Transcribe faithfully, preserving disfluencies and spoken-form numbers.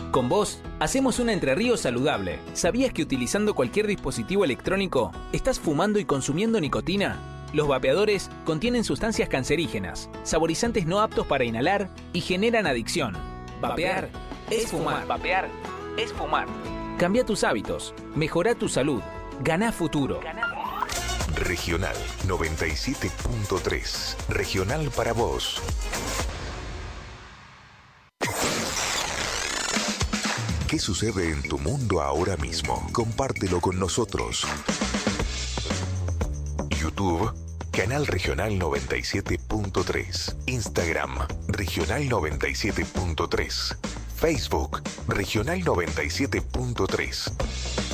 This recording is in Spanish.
Con vos, hacemos una Entre Ríos saludable. ¿Sabías que utilizando cualquier dispositivo electrónico estás fumando y consumiendo nicotina? Los vapeadores contienen sustancias cancerígenas, saborizantes no aptos para inhalar y generan adicción. Vapear es fumar. Vapear es fumar. Cambia tus hábitos, mejora tu salud, gana futuro. Regional noventa y siete punto tres. Regional para vos. ¿Qué sucede en tu mundo ahora mismo? Compártelo con nosotros. YouTube, Canal Regional noventa y siete punto tres. Instagram, Regional noventa y siete punto tres. Facebook, Regional noventa y siete punto tres.